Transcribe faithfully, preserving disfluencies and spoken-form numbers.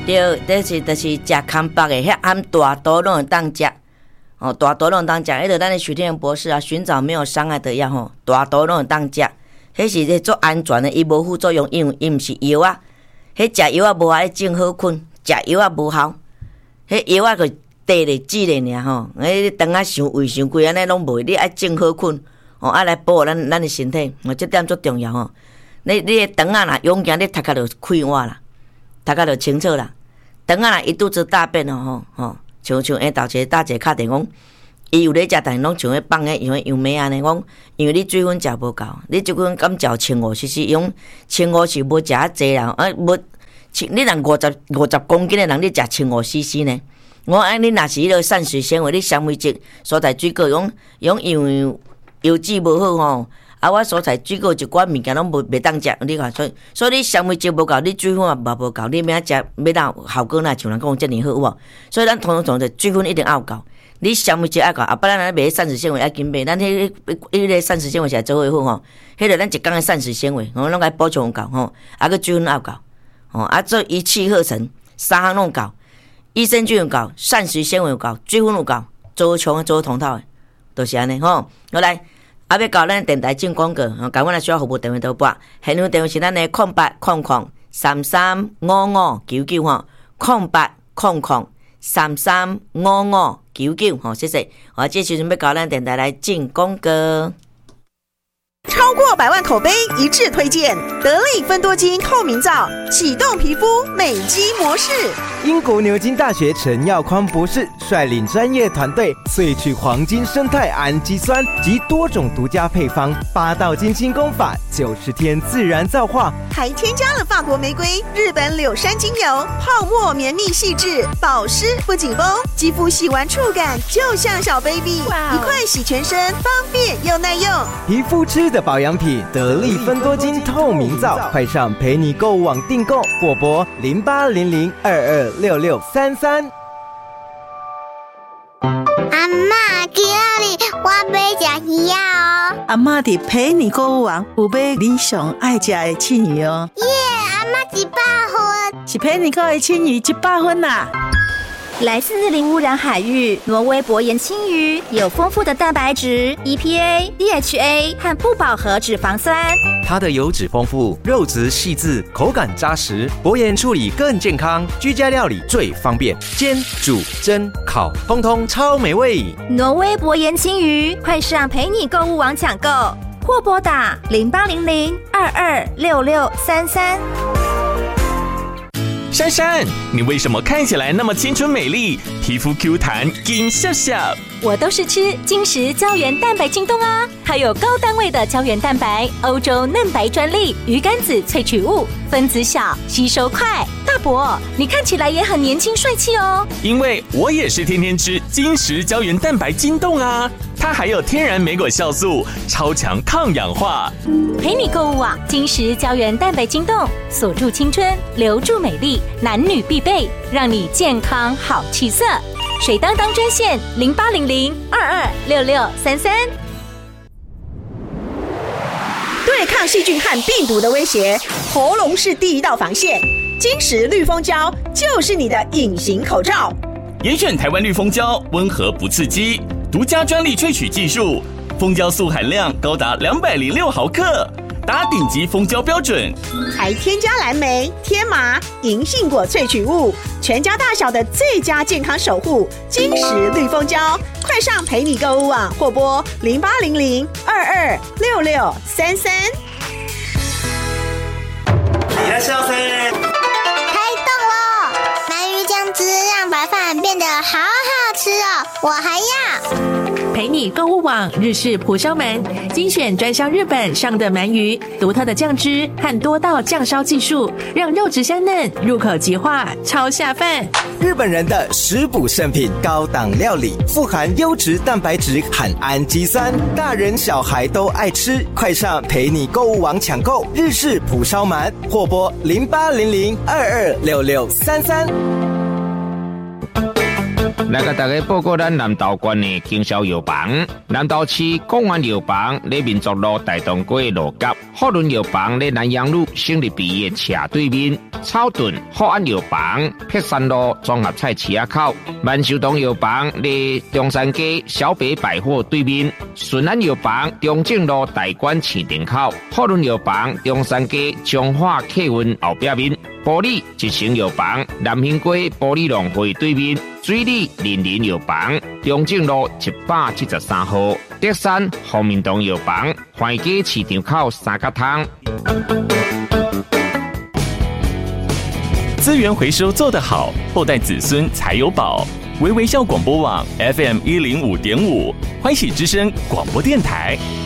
对，这是就是食康北的，遐含大多拢会当食。哦，大多拢当食，迄个咱的许天元博士啊，寻找没有伤害的药吼，大多拢会当食。迄是咧做安全的，伊无副作用，因为伊毋是药啊。迄食药啊无效，正好困；食药啊无效，迄药啊个地咧止咧尔吼。迄肠啊伤胃伤贵安尼拢无，你爱正好困，哦，爱来保护咱咱的身体，哦，这点足重要吼。你你的肠啊若勇敢，你头壳就开换啦，头壳就清楚啦。肠啊若一肚子大便哦吼吼。像像下头一个大姐敲电讲，伊有咧食，但是拢像咧放咧样样物安尼讲，因为你水分食无够，你水分敢食千五 C C， 用千五是无食啊济啦，啊无，你若五十五十公斤的人，你食千五 C C 呢？我按你若是迄个膳食纤维，你纤维质所在水果用用因为油脂无好吼，啊我所在水果一寡物件拢无袂当食，你看所以所以你纤维质无够，你水分也无无够，你要食要当效果哪像人讲遮尔好有无？所以咱通常就水分一定要够，你纤维质要够，啊不然咱买膳食纤维要紧买，咱迄迄个膳食纤维是做伙好吼，迄个咱一工的膳食纤维，我拢该补充够吼，啊个水分要够，吼啊做一气呵成，三项拢够，益生菌有够，膳食纤维有够，水分有够，做充做通透的，就是安尼吼。好来。啊！要搞咱电台进广告，哦，赶快来需要服务电话都拨，现场电话是咱的空八空空三三五五九九吼，空八空空三三五五九九吼，谢谢。我这时阵要搞咱电台来进广告。 超过百万口碑一致推荐得力芬多精透明皂，启动皮肤美肌模式。 英国牛津大学陈耀匡博士率领专业团队萃取黄金生态氨基酸及多种独家配方，八道金清功法，九十天自然皂化， 还添加了法国玫瑰、日本柳杉精油，泡沫绵密细致，保湿不紧绷，肌肤洗完触感就像小 baby， 一块洗全身，方便又耐用。 皮肤吃的保养品，得力芬多精透明皂，快上陪你购物网订购，或拨零八零零二二六六三三。 阿嬷，今日我要吃鱼哦。 阿嬷伫陪你购物网有买你上爱吃的青鱼哦。 耶，阿嬷一百分， 是陪你购的青鱼一百分啦。 来自零污染海域，挪威薄盐青鱼有丰富的蛋白质、E P A、D H A 和不饱和脂肪酸。 它的油脂丰富，肉质细致，口感扎实，薄盐处理更健康，居家料理最方便，煎、煮、蒸、烤，通通超美味。 挪威薄盐青鱼，快上陪你购物网抢购，或拨打零八零零二二六六三三。 珊珊，你为什么看起来那么清纯美丽，皮肤 Q 弹，金笑笑？ 我都是吃金石胶原蛋白晶冻啊，还有高单位的胶原蛋白，欧洲嫩白专利，鱼肝子萃取物，分子小，吸收快。大伯，你看起来也很年轻帅气哦。 因为我也是天天吃金石胶原蛋白晶冻啊，它还有天然莓果酵素，超强抗氧化。 陪你购物网，金石胶原蛋白晶冻，锁住青春，留住美丽，男女必备，让你健康好气色。水当当专线零八零零二二六六三三。 对抗细菌和病毒的威胁，喉咙是第一道防线。金石绿蜂胶就是你的隐形口罩。 严选台湾绿蜂胶，温和不刺激，独家专利萃取技术，蜂胶素含量高达两百零六毫克，达顶级蜂胶标准， 还添加蓝莓、天麻、银杏果萃取物，全家大小的最佳健康守护。金石绿蜂胶，快上陪你购物网或拨零八零零二二六六三三。 你来笑声。开动了！鳗鱼酱汁让白饭变得好好吃哦，我还要。 陪你购物网日式蒲烧鳗，精选专销日本上的鳗鱼，独特的酱汁和多道酱烧技术，让肉质香嫩，入口即化，超下饭。 日本人的食补圣品，高档料理，富含优质蛋白质和氨基酸，大人小孩都爱吃。快上陪你购物网抢购日式蒲烧鳗，或拨零八零零二二六六三三。 来甲大家报告咱南投县的经销药房。南投市公安药房在民族路大东街路角，福伦药房在南阳路胜利比的斜对面，草屯福安药房碧山路综合菜市仔口，万寿堂药房在中山街小北百货对面，顺安药房中正路大馆市场口，福伦药房中山街中华客运后壁面。玻璃一成药房南兴街玻璃农会对面，水里林林药房中正路一百七十三号，德山福民堂药房环街市场口三角汤。 资源回收做得好，后代子孙才有宝。微微笑广播网 F M 一零五点五，欢喜之声广播电台。